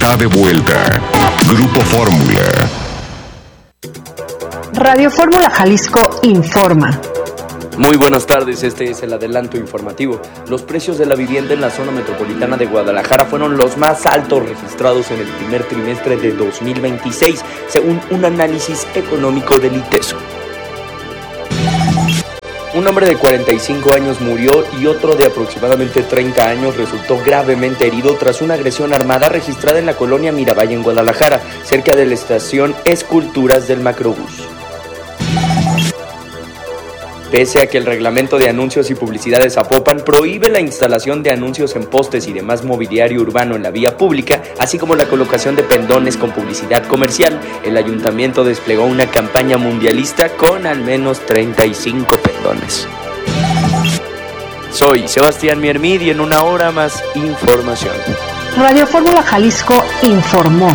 está de vuelta. Grupo Fórmula. Radio Fórmula Jalisco informa. Muy buenas tardes, este es el adelanto informativo. Los precios de la vivienda en la zona metropolitana de Guadalajara fueron los más altos registrados en el primer trimestre de 2026, según un análisis económico del ITESO. Un hombre de 45 años murió y otro de aproximadamente 30 años resultó gravemente herido tras una agresión armada registrada en la colonia Miravalle en Guadalajara, cerca de la estación Esculturas del Macrobús. Pese a que el reglamento de anuncios y publicidad de Zapopan prohíbe la instalación de anuncios en postes y demás mobiliario urbano en la vía pública, así como la colocación de pendones con publicidad comercial, el ayuntamiento desplegó una campaña mundialista con al menos 35 pendones. Soy Sebastián Miermid y en una hora más información. Radio Fórmula Jalisco informó.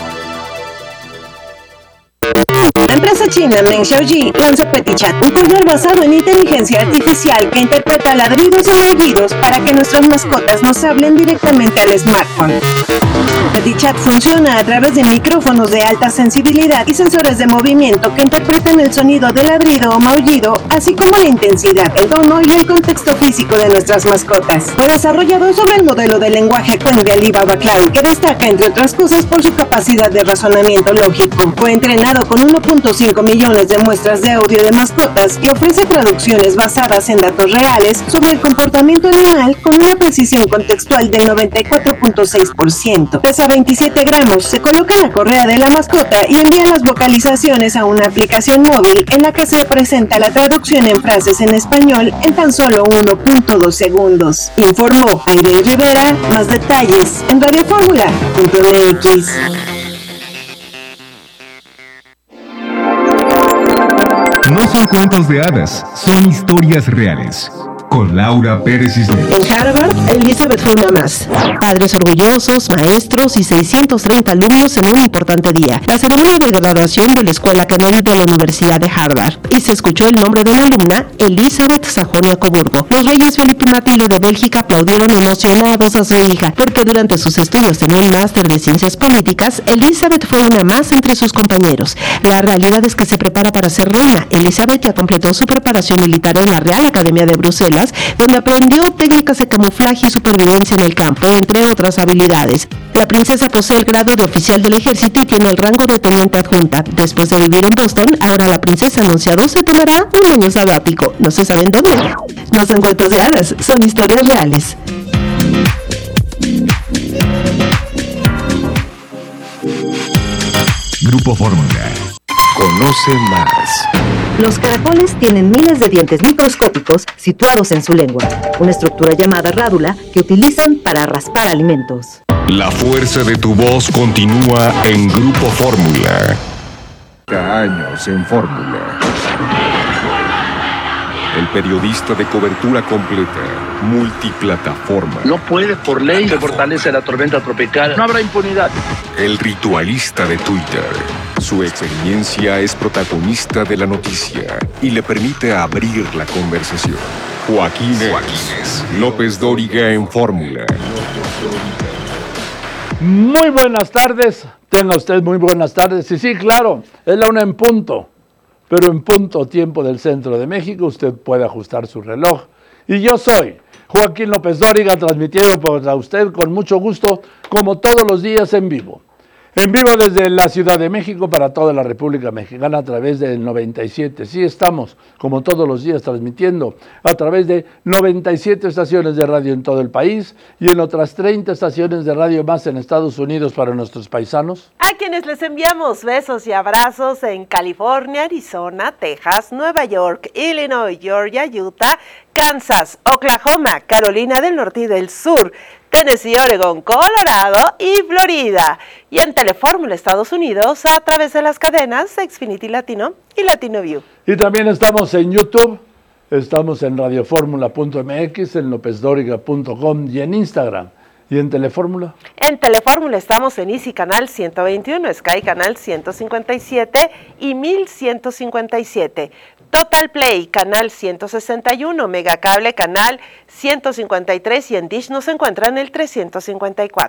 La empresa china Meng Xiaoji lanzó PetiChat, un collar basado en inteligencia artificial que interpreta ladridos o aullidos para que nuestras mascotas nos hablen directamente al smartphone. PetiChat funciona a través de micrófonos de alta sensibilidad y sensores de movimiento que interpretan el sonido de ladrido o maullido, así como la intensidad, el tono y el contexto físico de nuestras mascotas. Fue desarrollado sobre el modelo de lenguaje Qwen de Alibaba Cloud, que destaca, entre otras cosas, por su capacidad de razonamiento lógico. Fue entrenado con 1.5 millones de muestras de audio de mascotas y ofrece traducciones basadas en datos reales sobre el comportamiento animal con una precisión contextual del 94.6%. Pesa 27 gramos, se coloca en la correa de la mascota y envía las vocalizaciones a una aplicación móvil en la que se presenta la traducción en frases en español en tan solo 1.2 segundos. Informó Aiden Rivera. Más detalles en radioformula.mx. No son cuentos de hadas, son historias reales. Con Laura Pérez Cisneros. En Harvard, Elizabeth fue una más. Padres orgullosos, maestros y 630 alumnos en un importante día. La ceremonia de graduación de la Escuela Kennedy de la Universidad de Harvard. Y se escuchó el nombre de la alumna, Elizabeth Sajonia-Coburgo. Los reyes Felipe y Matilde de Bélgica aplaudieron emocionados a su hija, porque durante sus estudios en un máster de ciencias políticas, Elizabeth fue una más entre sus compañeros. La realidad es que se prepara para ser reina. Elizabeth ya completó su preparación militar en la Real Academia de Bruselas, donde aprendió técnicas de camuflaje y supervivencia en el campo, entre otras habilidades. La princesa posee el grado de oficial del ejército y tiene el rango de teniente adjunta. Después de vivir en Boston, ahora la princesa ha anunciado se tomará un año sabático. No se saben dónde. No son cuentos de hadas, son historias reales. Grupo Fórmula. Conoce más. Los caracoles tienen miles de dientes microscópicos situados en su lengua, una estructura llamada rádula que utilizan para raspar alimentos. La fuerza de tu voz continúa en Grupo Fórmula. Años en Fórmula. El periodista de cobertura completa, multiplataforma. No puede, por ley, se fortalece la tormenta tropical. No habrá impunidad. El ritualista de Twitter. Su experiencia es protagonista de la noticia y le permite abrir la conversación. Joaquín López Dóriga en Fórmula. Muy buenas tardes. Tenga usted muy buenas tardes. Y sí, claro, es la 1 en punto. Pero en punto tiempo del centro de México usted puede ajustar su reloj. Y yo soy Joaquín López Dóriga, transmitiendo para usted con mucho gusto, como todos los días en vivo. En vivo desde la Ciudad de México para toda la República Mexicana a través del 97. Sí, estamos, como todos los días, transmitiendo a través de 97 estaciones de radio en todo el país y en otras 30 estaciones de radio más en Estados Unidos para nuestros paisanos. A quienes les enviamos besos y abrazos en California, Arizona, Texas, Nueva York, Illinois, Georgia, Utah, Kansas, Oklahoma, Carolina del Norte y del Sur, Tennessee, Oregón, Colorado y Florida. Y en Telefórmula Estados Unidos a través de las cadenas Xfinity Latino y Latino View. Y también estamos en YouTube, estamos en radioformula.mx, en lopezdoriga.com y en Instagram. ¿Y en Telefórmula? En Telefórmula estamos en Easy Canal 121, Sky Canal 157 y 1157. Total Play, canal 161, Megacable, canal 153 y en Dish nos encuentran el 354.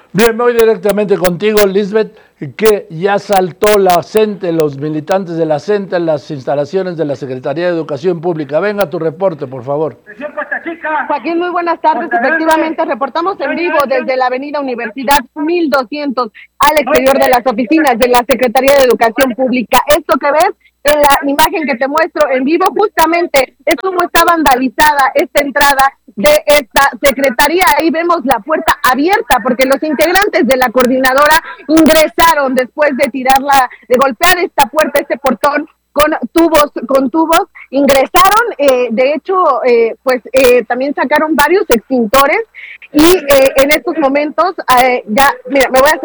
Bien, me voy directamente contigo, Lisbeth, que ya saltó la CENTE, los militantes de la CENTE en las instalaciones de la Secretaría de Educación Pública. Venga tu reporte, por favor. Joaquín, muy buenas tardes. Efectivamente, reportamos en vivo desde la avenida Universidad 1200 al exterior de las oficinas de la Secretaría de Educación Pública. Esto que ves en la imagen que te muestro en vivo, justamente es como está vandalizada esta entrada de esta secretaría. Ahí vemos la puerta abierta porque los integrantes de la coordinadora ingresaron después de de golpear esta puerta, este portón con tubos, ingresaron, de hecho, también sacaron varios extintores y en estos momentos ya, mira, me voy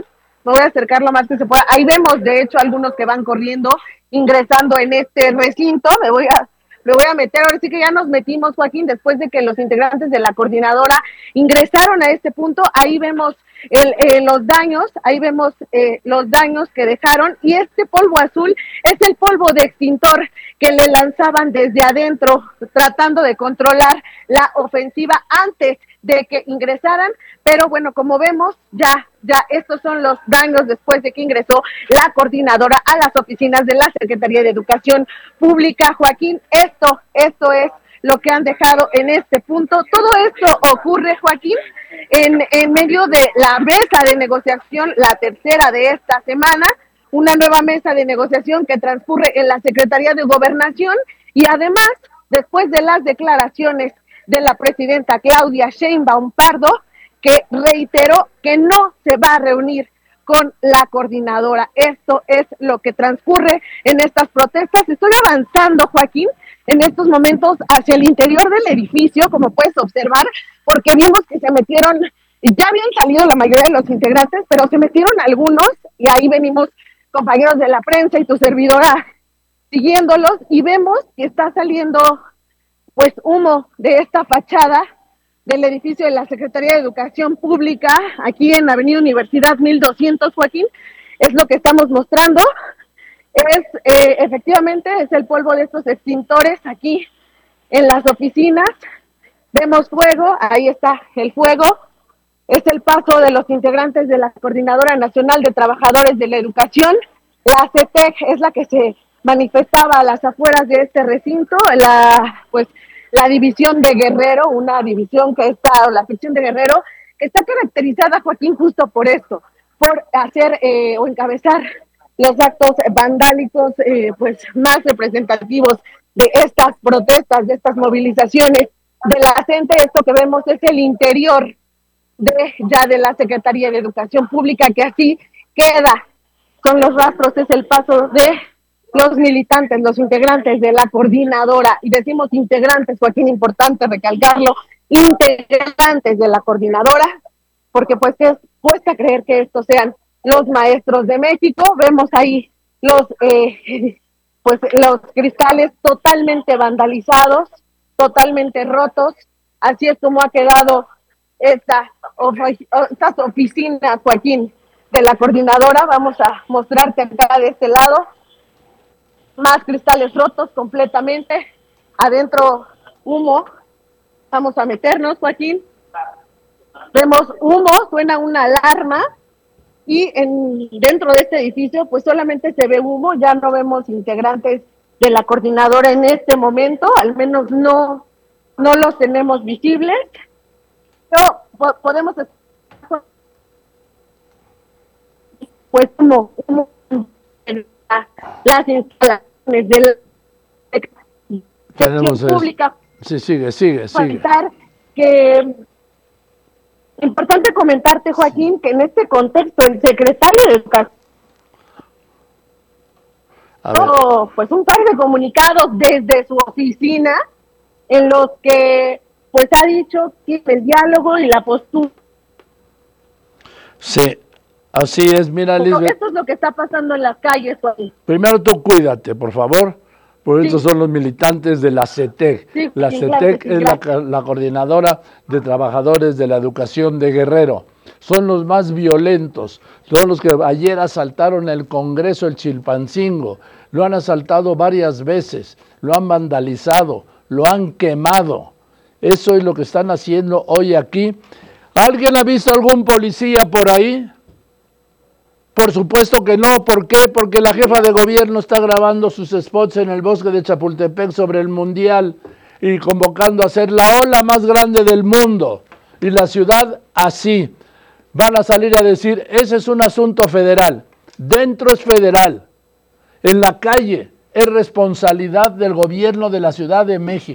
a acercar lo más que se pueda. Ahí vemos, de hecho, algunos que van corriendo, ingresando en este recinto. Me voy a meter, ahora sí que ya nos metimos, Joaquín, después de que los integrantes de la coordinadora ingresaron a este punto. Ahí vemos los daños, los daños que dejaron, y este polvo azul es el polvo de extintor que le lanzaban desde adentro, tratando de controlar la ofensiva antes de que ingresaran. Pero bueno, como vemos, ya estos son los daños después de que ingresó la coordinadora a las oficinas de la Secretaría de Educación Pública. Joaquín, esto es lo que han dejado en este punto. Todo esto ocurre, Joaquín, en medio de la mesa de negociación, la tercera de esta semana, una nueva mesa de negociación que transcurre en la Secretaría de Gobernación, y además, después de las declaraciones de la presidenta Claudia Sheinbaum Pardo, que reiteró que no se va a reunir con la coordinadora. Esto es lo que transcurre en estas protestas. Estoy avanzando, Joaquín, en estos momentos hacia el interior del edificio, como puedes observar, porque vimos que se metieron, ya habían salido la mayoría de los integrantes, pero se metieron algunos, y ahí venimos compañeros de la prensa y tu servidora siguiéndolos, y vemos que está saliendo pues humo de esta fachada del edificio de la Secretaría de Educación Pública, aquí en Avenida Universidad 1200, Joaquín. Es lo que estamos mostrando. Efectivamente, es el polvo de estos extintores aquí en las oficinas. Vemos fuego, ahí está el fuego. Es el paso de los integrantes de la Coordinadora Nacional de Trabajadores de la Educación. La CETEC es la que se manifestaba a las afueras de este recinto, la división de Guerrero, una división la sección de Guerrero, que está caracterizada, Joaquín, justo por esto, por hacer o encabezar los actos vandálicos más representativos de estas protestas, de estas movilizaciones de la gente. Esto que vemos es el interior de la Secretaría de Educación Pública, que así queda, son los rastros, es el paso de los militantes, los integrantes de la coordinadora, y decimos integrantes, Joaquín, importante recalcarlo, integrantes de la coordinadora, porque pues cuesta creer que estos sean los maestros de México. Vemos ahí los cristales totalmente vandalizados, totalmente rotos. Así es como ha quedado estas oficinas, Joaquín, de la coordinadora. Vamos a mostrarte acá de este lado. Más cristales rotos completamente, adentro humo. Vamos a meternos, Joaquín. Vemos humo, suena una alarma, y dentro de este edificio pues solamente se ve humo. Ya no vemos integrantes de la coordinadora en este momento, al menos no los tenemos visibles, pero podemos pues humo las instalaciones de la sección pública. Sí, sigue. Que importante comentarte, Joaquín, que en este contexto el secretario de Educación pues un par de comunicados desde su oficina en los que pues ha dicho que el diálogo y la postura. Sí. Así es, mira, Lisbeth. Esto es lo que está pasando en las calles, Joaquín. Primero tú cuídate, por favor, porque estos son los militantes de la CETEC. Sí, la CETEC es la coordinadora de trabajadores de la educación de Guerrero. Son los más violentos, son los que ayer asaltaron el Congreso, el Chilpancingo. Lo han asaltado varias veces, lo han vandalizado, lo han quemado. Eso es lo que están haciendo hoy aquí. ¿Alguien ha visto algún policía por ahí? Por supuesto que no. ¿Por qué? Porque la jefa de gobierno está grabando sus spots en el bosque de Chapultepec sobre el Mundial y convocando a ser la ola más grande del mundo. Y la ciudad así. Van a salir a decir, ese es un asunto federal. Dentro es federal. En la calle es responsabilidad del gobierno de la Ciudad de México.